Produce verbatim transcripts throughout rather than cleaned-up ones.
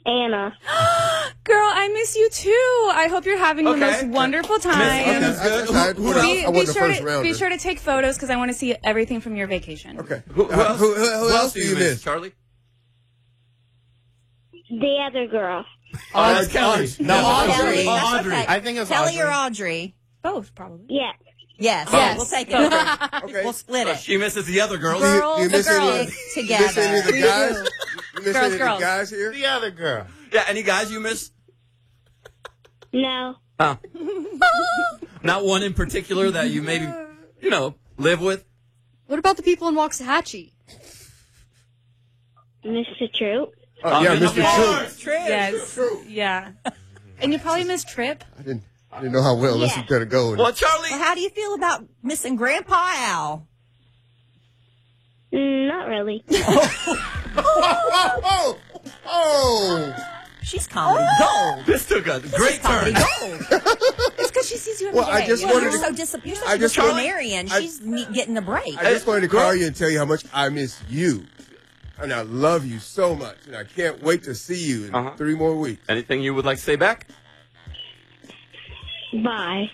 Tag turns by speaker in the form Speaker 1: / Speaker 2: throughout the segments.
Speaker 1: Anna.
Speaker 2: Girl, I miss you too. I hope you're having
Speaker 3: Okay.
Speaker 2: the most wonderful time.
Speaker 3: Okay, that's good.
Speaker 4: I, I,
Speaker 3: Who- who
Speaker 4: I,
Speaker 2: Be,
Speaker 4: I
Speaker 2: be,
Speaker 4: wasn't the
Speaker 2: sure
Speaker 4: first
Speaker 2: to,
Speaker 4: rounder.
Speaker 2: be sure to take photos because I want to see everything from your vacation.
Speaker 4: Okay.
Speaker 3: Who, who
Speaker 4: Uh,
Speaker 3: else,
Speaker 4: who, who, who else do you miss?
Speaker 3: Charlie?
Speaker 1: The other girl.
Speaker 3: Oh, that's Kelly.
Speaker 5: No, Audrey.
Speaker 6: Kelly.
Speaker 5: Oh,
Speaker 6: That's
Speaker 5: Audrey.
Speaker 6: okay.
Speaker 5: I think it was
Speaker 6: Kelly
Speaker 5: Audrey.
Speaker 6: or Audrey?
Speaker 2: Both, probably.
Speaker 1: Yes.
Speaker 6: Yes.
Speaker 2: Yes.
Speaker 6: We'll take it.
Speaker 4: Okay.
Speaker 6: We'll split
Speaker 3: So
Speaker 6: it.
Speaker 3: she misses the other girls.
Speaker 4: Do you,
Speaker 2: Girls,
Speaker 4: do you
Speaker 2: the
Speaker 4: miss any,
Speaker 2: girls
Speaker 4: you miss any of the
Speaker 6: together.
Speaker 4: guys? You miss
Speaker 2: Girls,
Speaker 4: any of
Speaker 2: girls.
Speaker 4: the guys here?
Speaker 5: The other girl.
Speaker 3: Yeah, any guys you miss?
Speaker 1: No.
Speaker 3: Huh. Not one in particular that you maybe, you know, live with?
Speaker 2: What about the people in Waxahachie?
Speaker 1: Mister Troop.
Speaker 4: Oh, yeah,
Speaker 3: Um,
Speaker 4: Mister
Speaker 3: of
Speaker 4: Troop.
Speaker 3: course.
Speaker 2: Yes. Yeah. And you probably miss Trip.
Speaker 4: I didn't, I didn't know how well this
Speaker 1: Yeah.
Speaker 4: was going to go.
Speaker 3: Well, Charlie.
Speaker 6: Well, how do you feel about missing Grandpa Al?
Speaker 1: Mm, not really.
Speaker 4: oh, oh, oh, oh.
Speaker 6: She's comedy gold.
Speaker 3: This took a great
Speaker 6: Comedy
Speaker 3: turn.
Speaker 6: gold.
Speaker 2: It's because she sees you every
Speaker 4: Well, I
Speaker 2: day.
Speaker 4: just
Speaker 6: Well,
Speaker 4: wanted
Speaker 6: you're
Speaker 4: to-
Speaker 6: so dis- you're such
Speaker 4: I
Speaker 6: a
Speaker 4: just-
Speaker 6: disciplinarian.
Speaker 4: I-
Speaker 6: She's me- getting a break.
Speaker 4: I just wanted to call you and tell you how much I miss you. And I love you so much. And I can't wait to see you in
Speaker 3: Uh-huh.
Speaker 4: three more weeks.
Speaker 3: Anything you would like to say back?
Speaker 1: Bye.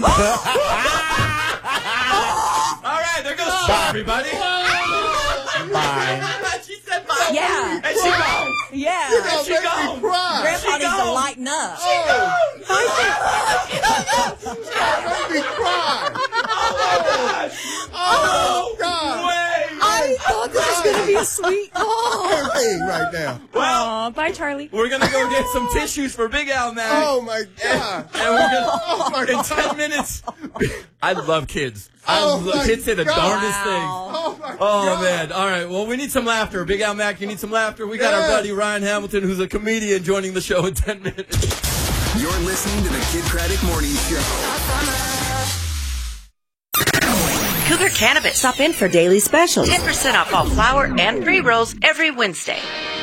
Speaker 3: All right, there goes bye, everybody.
Speaker 5: Bye.
Speaker 3: She said bye.
Speaker 6: Yeah.
Speaker 3: And she gone.
Speaker 6: Yeah.
Speaker 4: Don't
Speaker 3: she
Speaker 4: make me
Speaker 3: gone.
Speaker 4: cry.
Speaker 6: Grandpa needs to
Speaker 3: gone.
Speaker 6: lighten up.
Speaker 4: Don't make me cry.
Speaker 3: Oh,
Speaker 4: God.
Speaker 3: wait.
Speaker 2: I thought this was going to be a sweet call.
Speaker 4: Everything right now.
Speaker 3: Well,
Speaker 2: Aw, bye, Charlie.
Speaker 3: we're going to go get some tissues for Big Al, man.
Speaker 4: Oh, my God.
Speaker 3: And we're gonna,
Speaker 4: Oh, my
Speaker 3: in
Speaker 4: God.
Speaker 3: ten minutes, I love kids. I
Speaker 4: Oh,
Speaker 3: love
Speaker 4: my
Speaker 3: kids say the
Speaker 4: God.
Speaker 3: darndest things.
Speaker 6: Wow.
Speaker 4: Oh, my
Speaker 3: Oh,
Speaker 4: God.
Speaker 3: man. All right. Well, we need some laughter. Big Al Mack, you need some laughter. We got our
Speaker 4: Yes.
Speaker 3: buddy Ryan Hamilton, who's a comedian, joining the show in ten minutes.
Speaker 7: You're listening to the Kid Craddock Morning Show.
Speaker 8: Cougar Cannabis.
Speaker 9: Stop in for daily specials.
Speaker 8: ten percent off all flower and pre-rolls every Wednesday.